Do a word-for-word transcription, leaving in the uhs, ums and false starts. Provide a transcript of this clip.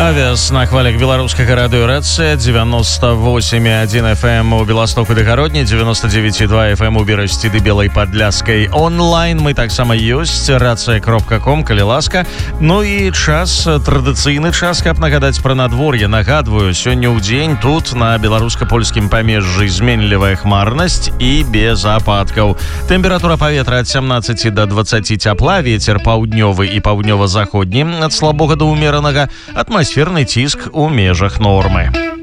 Авиас на хвалях беларускага радыёрацыя девяносто восемь и один эф эм у Беластоку ды Гародні, девяносто девять и два эф эм у Берасці ды Белай Падляскай. Онлайн мы таксама ёсць, рацыя кропка ком, калі ласка. Ну і час, традыцыйны час, каб нагадаць пра надвор'е. Нагадваю, сёння ў дзень тут на беларуска-польскім памежжы зменлівая хмарнасць і без ападкаў. Тэмпература паветра ад семнадцати до двадцати цяпла, вецер паўднёвы і паўднёва-заходні ад слабога да ўмеранага, атмасферны ціск у межах нормы.